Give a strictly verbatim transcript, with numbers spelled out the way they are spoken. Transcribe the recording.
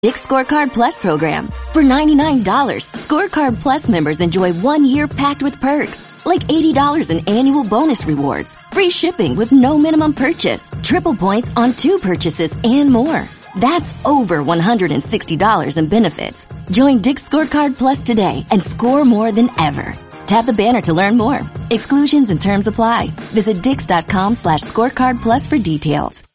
Dick's Scorecard Plus program. For ninety-nine dollars, Scorecard Plus members enjoy one year packed with perks, like eighty dollars in annual bonus rewards, free shipping with no minimum purchase, triple points on two purchases, and more. That's over one hundred sixty dollars in benefits. Join Dick's Scorecard Plus today and score more than ever. Tap the banner to learn more. Exclusions and terms apply. Visit dix.com slash scorecard plus for details.